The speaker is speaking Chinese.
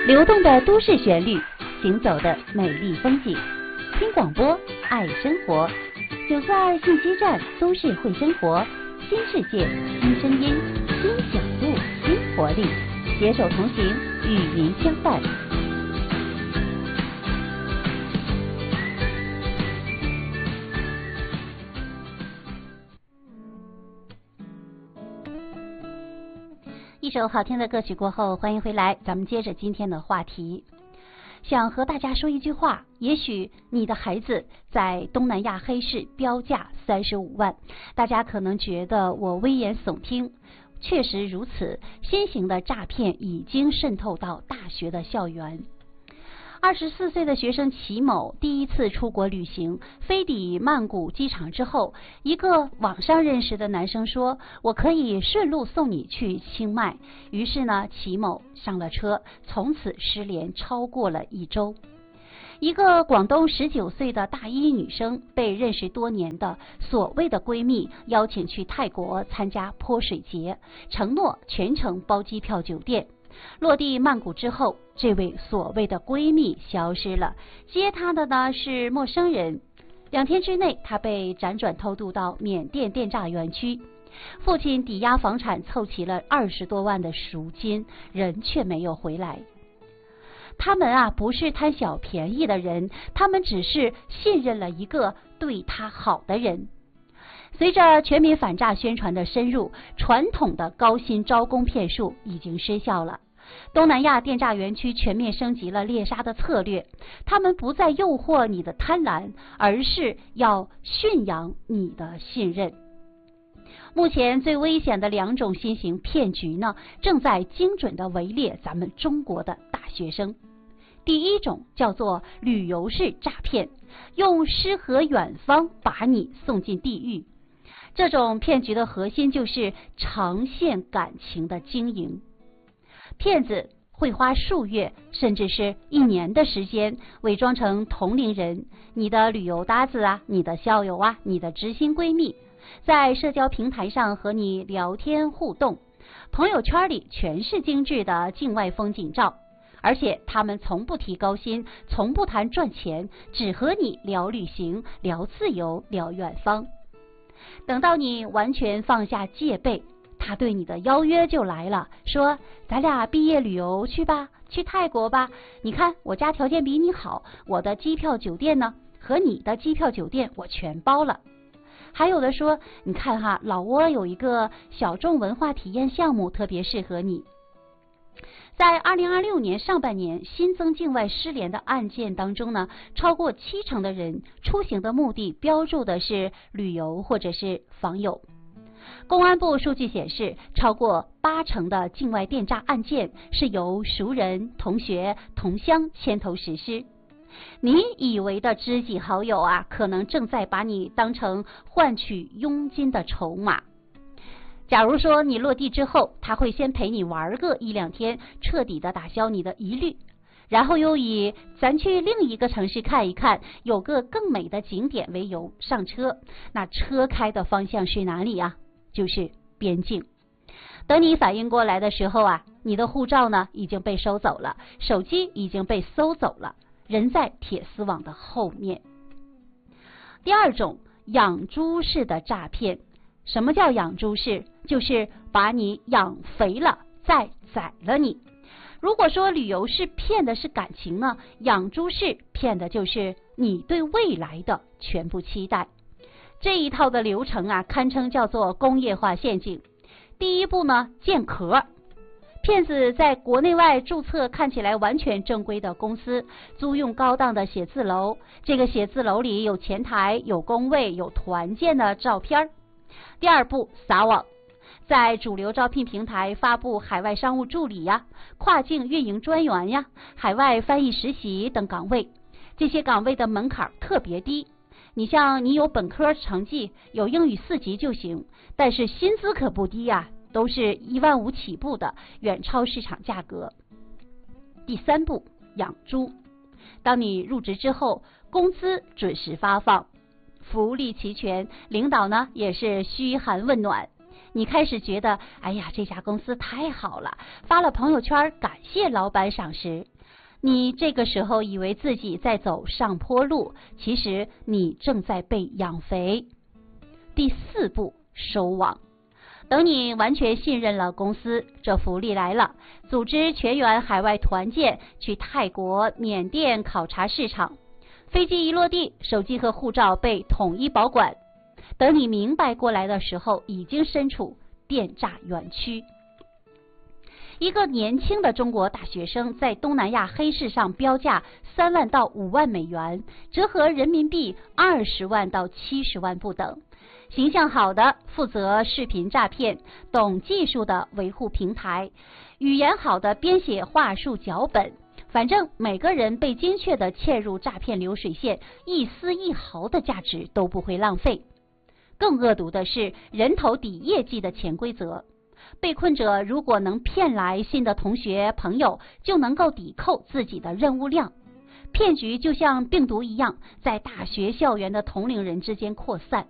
流动的都市旋律，行走的美丽风景。听广播，爱生活。942信息站，都市会生活，新世界，新声音，新角度，新活力，携手同行，与您相伴。一首好听的歌曲过后，欢迎回来，咱们接着今天的话题。想和大家说一句话，也许你的孩子在东南亚黑市标价35万，大家可能觉得我危言耸听，确实如此，新型的诈骗已经渗透到大学的校园。24岁的学生齐某第一次出国旅行，飞抵曼谷机场之后，一个网上认识的男生说，我可以顺路送你去清迈。于是呢，齐某上了车，从此失联超过了1周。一个广东19岁的大一女生被认识多年的所谓的闺蜜邀请去泰国参加泼水节，承诺全程包机票酒店。落地曼谷之后，这位所谓的闺蜜消失了，接她的呢是陌生人。2天之内，她被辗转偷渡到缅甸电诈园区。父亲抵押房产凑齐了20多万的赎金，人却没有回来。他们不是贪小便宜的人，他们只是信任了一个对他好的人。随着全民反诈宣传的深入，传统的高薪招工骗术已经失效了。东南亚电诈园区全面升级了猎杀的策略，他们不再诱惑你的贪婪，而是要驯养你的信任。目前最危险的2种新型骗局呢，正在精准地围猎咱们中国的大学生。第一种叫做旅游式诈骗，用诗和远方把你送进地狱。这种骗局的核心就是长线感情的经营。骗子会花数月甚至是1年的时间，伪装成同龄人，你的旅游搭子你的校友你的知心闺蜜，在社交平台上和你聊天互动，朋友圈里全是精致的境外风景照，而且他们从不提高薪，从不谈赚钱，只和你聊旅行，聊自由，聊远方。等到你完全放下戒备，他对你的邀约就来了，说咱俩毕业旅游去吧，去泰国吧，你看我家条件比你好，我的机票酒店呢和你的机票酒店我全包了。还有的说，你看老挝有一个小众文化体验项目特别适合你。在2026年上半年新增境外失联的案件当中呢，超过70%的人出行的目的标注的是旅游或者是访友。公安部数据显示，超过80%的境外电诈案件是由熟人、同学、同乡牵头实施。你以为的知己好友可能正在把你当成换取佣金的筹码。假如说你落地之后，他会先陪你玩个1-2天，彻底的打消你的疑虑，然后又以咱去另一个城市看一看，有个更美的景点为由上车。那车开的方向是哪里就是边境。等你反应过来的时候你的护照呢已经被收走了，手机已经被搜走了，人在铁丝网的后面。第2种养猪式的诈骗。什么叫养猪式？就是把你养肥了再宰了你。如果说旅游式骗的是感情呢，养猪式骗的就是你对未来的全部期待。这一套的流程堪称叫做工业化陷阱。第一步呢，建壳。骗子在国内外注册看起来完全正规的公司，租用高档的写字楼，这个写字楼里有前台，有工位，有团建的照片。第2步，撒网。在主流招聘平台发布海外商务助理跨境运营专员海外翻译实习等岗位。这些岗位的门槛特别低，你像你有本科成绩，有英语4级就行，但是薪资可不低都是1万5起步的，远超市场价格。第3步，养猪。当你入职之后，工资准时发放，福利齐全，领导呢也是嘘寒问暖。你开始觉得，哎呀，这家公司太好了，发了朋友圈感谢老板赏识。 你这个时候以为自己在走上坡路，其实你正在被养肥。第4步，收网。等你完全信任了公司，这福利来了，组织全员海外团建，去泰国、缅甸考察市场。飞机一落地，手机和护照被统一保管。等你明白过来的时候，已经身处电诈园区。一个年轻的中国大学生在东南亚黑市上标价3万到5万美元，折合人民币20万到70万不等。形象好的负责视频诈骗，懂技术的维护平台，语言好的编写话术脚本。反正每个人被精确地嵌入诈骗流水线，一丝一毫的价值都不会浪费。更恶毒的是人头抵业绩的潜规则。被困者如果能骗来新的同学朋友，就能够抵扣自己的任务量。骗局就像病毒一样，在大学校园的同龄人之间扩散。